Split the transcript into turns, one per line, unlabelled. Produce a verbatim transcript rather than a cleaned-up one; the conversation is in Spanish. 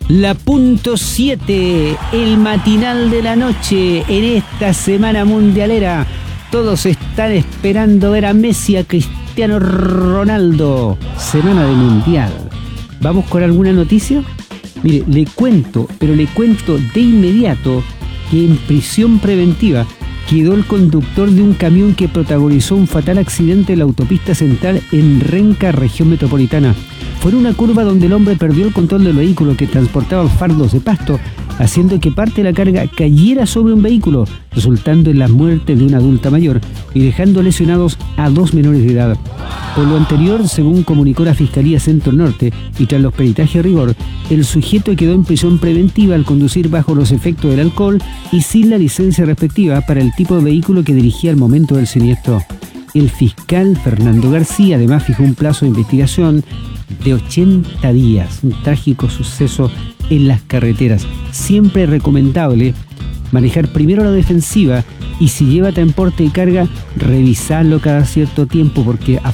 La punto siete, el matinal de la noche en esta semana mundialera. Todos están esperando ver a Messi, a Cristiano Ronaldo. Semana de mundial. ¿Vamos con alguna noticia? Mire, le cuento, pero le cuento de inmediato que en prisión preventiva quedó el conductor de un camión que protagonizó un fatal accidente en la autopista central en Renca, región metropolitana. Fue en una curva donde el hombre perdió el control del vehículo que transportaba fardos de pasto, haciendo que parte de la carga cayera sobre un vehículo, resultando en la muerte de una adulta mayor y dejando lesionados a dos menores de edad. Por lo anterior, según comunicó la Fiscalía Centro Norte, y tras los peritajes a rigor, el sujeto quedó en prisión preventiva al conducir bajo los efectos del alcohol y sin la licencia respectiva para el tipo de vehículo que dirigía al momento del siniestro. El fiscal Fernando García además fijó un plazo de investigación de ochenta días, un trágico suceso en las carreteras. Siempre es recomendable manejar primero la defensiva y si lleva transporte y carga, revisarlo cada cierto tiempo porque